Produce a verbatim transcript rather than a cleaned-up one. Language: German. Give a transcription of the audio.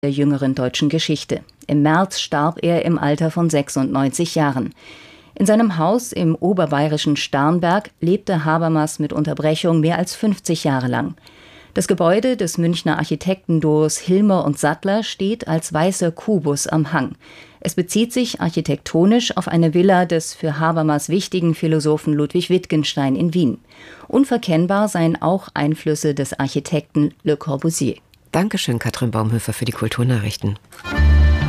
der jüngeren deutschen Geschichte. Im März starb er im Alter von sechsundneunzig Jahren. In seinem Haus im oberbayerischen Starnberg lebte Habermas mit Unterbrechung mehr als fünfzig Jahre lang. Das Gebäude des Münchner Architektenduos Hilmer und Sattler steht als weißer Kubus am Hang. Es bezieht sich architektonisch auf eine Villa des für Habermas wichtigen Philosophen Ludwig Wittgenstein in Wien. Unverkennbar seien auch Einflüsse des Architekten Le Corbusier. Dankeschön, Katrin Baumhöfer, für die Kulturnachrichten.